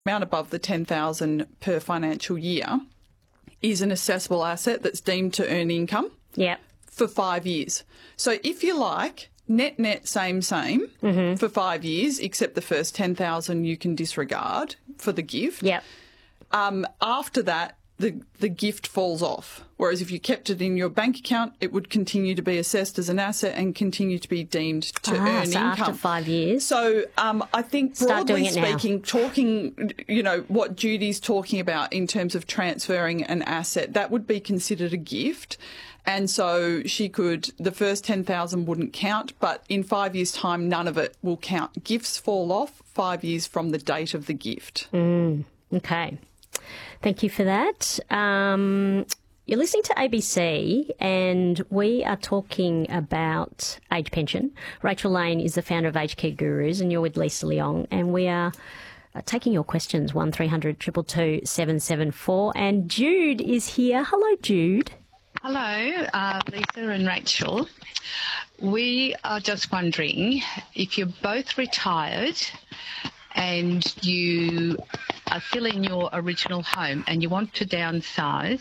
amount above the $10,000 per financial year is an assessable asset that's deemed to earn income for 5 years. So if you like, net, same, for 5 years, except the first $10,000 you can disregard for the gift. After that, the gift falls off. Whereas if you kept it in your bank account, it would continue to be assessed as an asset and continue to be deemed to earn income. After 5 years. So I think broadly speaking, talking, what Judy's talking about in terms of transferring an asset, that would be considered a gift. And so the first 10,000 wouldn't count, but in 5 years' time, none of it will count. Gifts fall off 5 years from the date of the gift. Okay. Thank you for that. You're listening to ABC and we are talking about age pension. Rachel Lane is the founder of Aged Care Gurus and you're with Lisa Leong, and we are taking your questions, 1300 222 774. And Jude is here. Hello, Jude. Hello, Lisa and Rachel. We are just wondering if you're both retired and you are still in your original home and you want to downsize,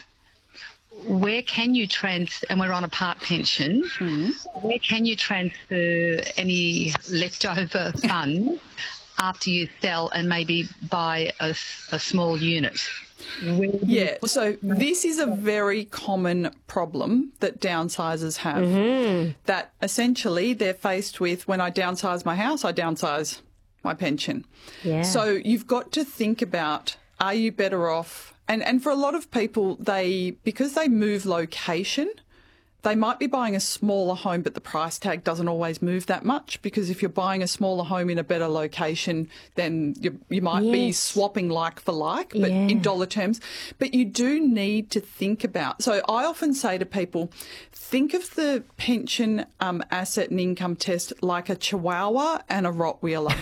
where can you and we're on a part pension, where can you transfer any leftover funds after you sell and maybe buy a small unit? Yeah, so this is a very common problem that downsizers have, that essentially they're faced with, when I downsize my house, I downsize my pension. Yeah. So you've got to think about, are you better off? And for a lot of people, because they move location, they might be buying a smaller home, but the price tag doesn't always move that much, because if you're buying a smaller home in a better location, then you might be swapping like for like, but in dollar terms. But you do need to think about. So I often say to people, think of the pension asset and income test like a Chihuahua and a Rottweiler.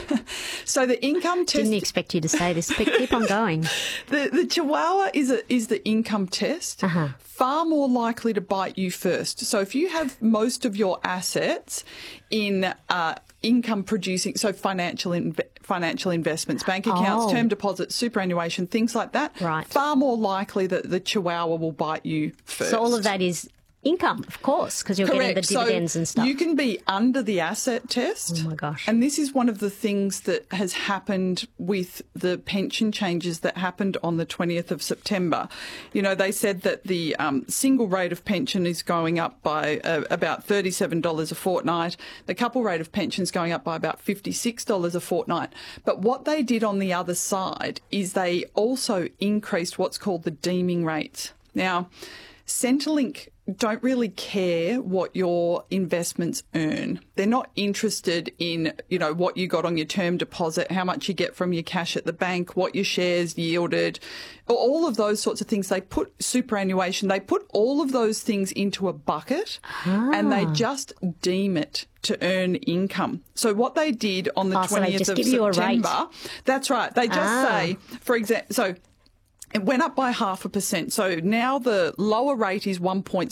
So the income test... Didn't expect you to say this, but keep on going. The Chihuahua is the income test. Far more likely to bite you first. So if you have most of your assets in income producing, so financial investments, bank accounts, term deposits, superannuation, things like that, far more likely that the Chihuahua will bite you first. So all of that is income, of course, because you're getting the dividends and stuff. You can be under the asset test. Oh, my gosh. And this is one of the things that has happened with the pension changes that happened on the 20th of September. They said that the single rate of pension is going up by about $37 a fortnight. The couple rate of pension is going up by about $56 a fortnight. But what they did on the other side is they also increased what's called the deeming rates. Now, Centrelink don't really care what your investments earn. They're not interested in, what you got on your term deposit, how much you get from your cash at the bank, what your shares yielded, all of those sorts of things. They put superannuation, they put all of those things into a bucket and they just deem it to earn income. So what they did on the 20th of September, that's right. They just say, for example, it went up by 0.5%. So now the lower rate is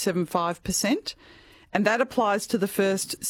1.75%, and that applies to the first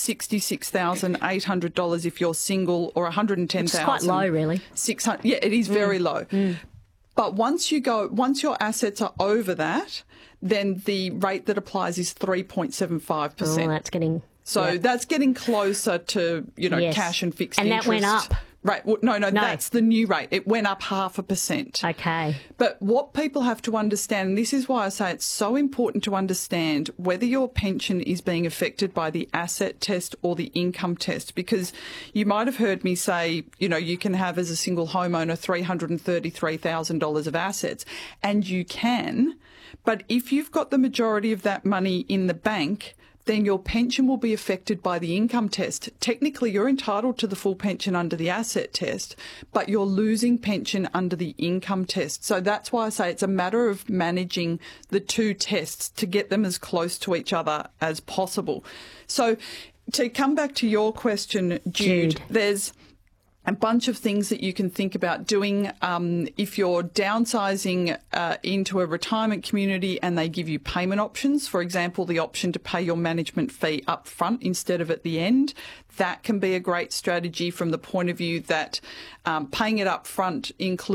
$66,800 if you're single, or $110,000. It's quite low, really. 600. Yeah, it is very low. But once your assets are over that, then the rate that applies is 3.75%. Oh, that's getting... that's getting closer to, cash and fixed interest. And that went up. Right. Well, no, that's the new rate. It went up 0.5%. Okay. But what people have to understand, and this is why I say it's so important to understand whether your pension is being affected by the asset test or the income test, because you might have heard me say, you can have as a single homeowner $333,000 of assets, and you can, but if you've got the majority of that money in the bank, then your pension will be affected by the income test. Technically, you're entitled to the full pension under the asset test, but you're losing pension under the income test. So that's why I say it's a matter of managing the two tests to get them as close to each other as possible. So to come back to your question, Jude. There's a bunch of things that you can think about doing if you're downsizing into a retirement community and they give you payment options. For example, the option to pay your management fee up front instead of at the end. That can be a great strategy from the point of view that paying it up front includes